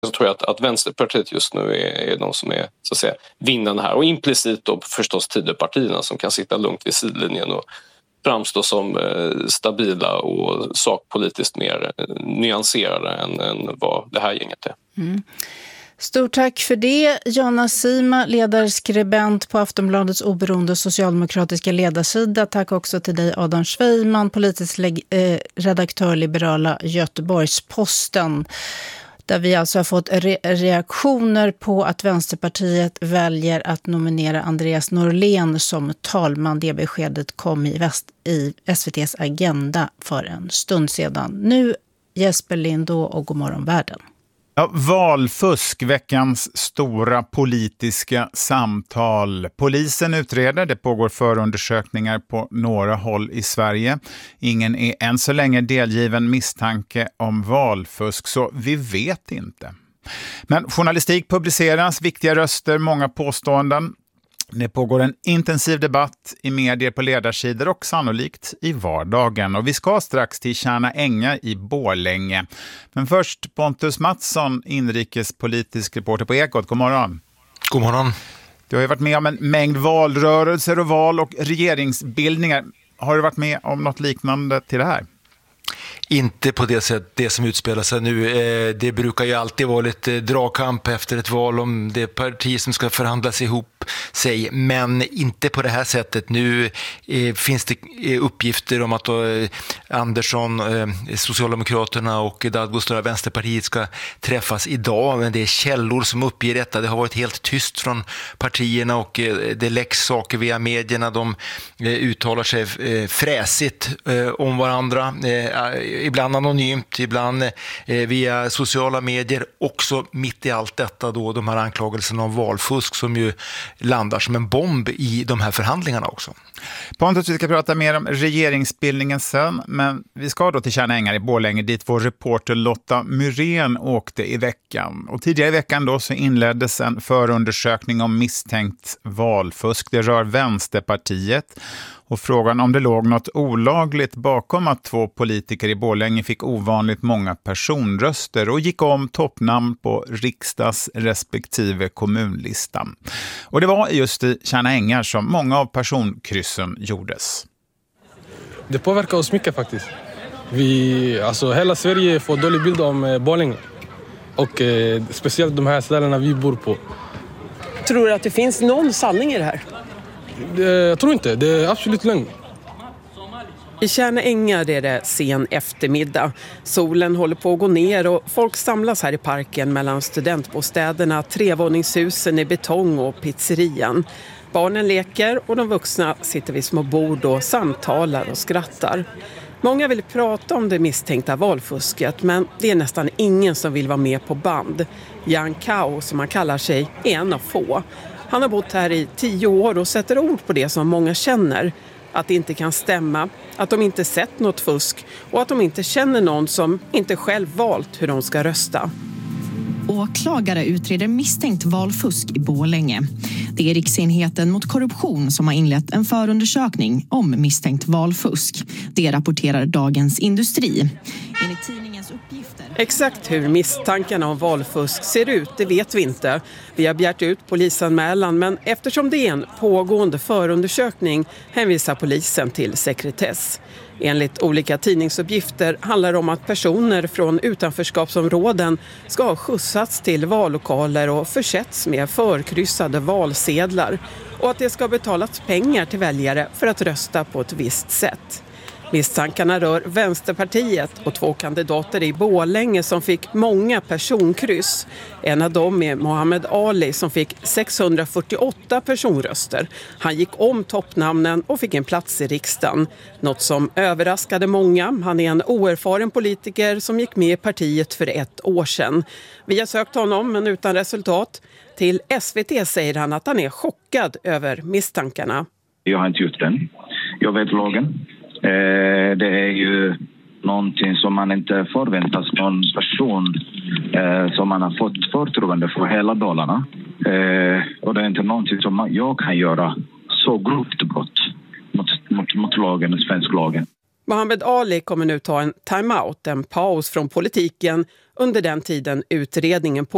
Så tror jag att Vänsterpartiet just nu är de som är så att säga vinnarna här. Och implicit då förstås Tidöpartierna som kan sitta lugnt vid sidlinjen och framstå som stabila och sakpolitiskt mer nyanserade än vad det här gänget är. Mm. Stort tack för det, Jonna Sima, ledarskribent på Aftonbladets oberoende socialdemokratiska ledarsida. Tack också till dig, Adam Sveiman, politisk redaktör Liberala Göteborgs-Posten. Där vi alltså har fått reaktioner på att Vänsterpartiet väljer att nominera Andreas Norlén som talman. Det beskedet kom i SVT:s Agenda för en stund sedan. Nu Jesper Lindå och God morgon världen. Ja, valfusk, veckans stora politiska samtal. Polisen utreder, det pågår förundersökningar på några håll i Sverige. Ingen är än så länge delgiven misstanke om valfusk, så vi vet inte. Men journalistik publiceras, viktiga röster, många påståenden. Det pågår en intensiv debatt i medier på ledarsidor och sannolikt i vardagen. Och vi ska strax till Tjärna Ängar i Borlänge. Men först Pontus Mattsson, inrikespolitisk reporter på Ekot. God morgon. God morgon. Du har ju varit med om en mängd valrörelser och val och regeringsbildningar. Har du varit med om något liknande till det här? Inte på det sätt det som utspelar sig nu. Det brukar ju alltid vara lite dragkamp efter ett val om det parti som ska förhandlas ihop sig, men inte på det här sättet. Nu finns det uppgifter om att Andersson, Socialdemokraterna och Dadgostar, Vänsterpartiet ska träffas idag, men det är källor som uppger detta. Det har varit helt tyst från partierna och det läcks saker via medierna. De uttalar sig fräsigt om varandra, ibland anonymt, ibland via sociala medier. Också mitt i allt detta då de här anklagelserna om valfusk som ju landar som en bomb i de här förhandlingarna också. Pontus, vi ska prata mer om regeringsbildningen sen, men vi ska då till Tjärna Ängar i Borlänge dit vår reporter Lotta Myrén åkte i veckan. Och tidigare i veckan då så inleddes en förundersökning om misstänkt valfusk. Det rör Vänsterpartiet. Och frågan om det låg något olagligt bakom att 2 politiker i Borlänge fick ovanligt många personröster och gick om toppnamn på riksdags respektive kommunlistan. Och det var just i Tjärna Ängar som många av personkryssen gjordes. Det påverkar oss mycket faktiskt. Hela Sverige får dålig bild om Borlänge. Och speciellt de här ställena vi bor på. Tror du att det finns någon sanning i det här? Jag tror inte, det är absolut lögn. I Tjärna Ängar är det sen eftermiddag. Solen håller på att gå ner och folk samlas här i parken mellan studentbostäderna, 3-våningshusen i betong och pizzerian. Barnen leker och de vuxna sitter vid små bord och samtalar och skrattar. Många vill prata om det misstänkta valfusket, men det är nästan ingen som vill vara med på band. Jan Kao, som han kallar sig, är en av få. Han har bott här i 10 år och sätter ord på det som många känner. Att det inte kan stämma, att de inte sett något fusk och att de inte känner någon som inte själv valt hur de ska rösta. Åklagare utreder misstänkt valfusk i Borlänge. Det är Riksenheten mot korruption som har inlett en förundersökning om misstänkt valfusk. Det rapporterar Dagens Industri. Enligt tidningens uppgifter... Exakt hur misstankarna om valfusk ser ut, det vet vi inte. Vi har begärt ut polisanmälan, men eftersom det är en pågående förundersökning hänvisar polisen till sekretess. Enligt olika tidningsuppgifter handlar det om att personer från utanförskapsområden ska ha skjutsats till vallokaler och försetts med förkryssade valsedlar och att det ska ha betalats pengar till väljare för att rösta på ett visst sätt. Misstankarna rör Vänsterpartiet och 2 kandidater i Borlänge som fick många personkryss. En av dem är Mohammed Ali som fick 648 personröster. Han gick om toppnamnen och fick en plats i riksdagen. Något som överraskade många. Han är en oerfaren politiker som gick med i partiet för 1 år sedan. Vi har sökt honom men utan resultat. Till SVT säger han att han är chockad över misstankarna. Jag har inte gjort den. Jag vet lagen. Det är ju någonting som man inte förväntas någon person som man har fått förtroende för hela Dalarna. Och det är inte någonting som jag kan göra så grovt brott mot lagen, svensk lagen. Mohammed Ali kommer nu ta en timeout, en paus från politiken under den tiden utredningen på.